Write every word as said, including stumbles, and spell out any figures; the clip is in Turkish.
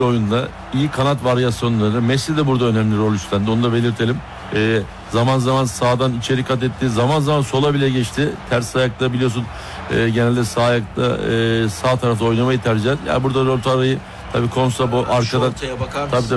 oyunda iyi kanat varyasyonları. Messi de burada önemli rol üstlendi. Onu da belirtelim. Ee, zaman zaman sağdan içeri kat etti. Zaman zaman sola bile geçti. Ters ayakta biliyorsun e, genelde sağ ayakta e, sağ tarafta oynamayı tercih eder. Yani burada Rotara'yı tabii Konsabo arkadan tabii, tabii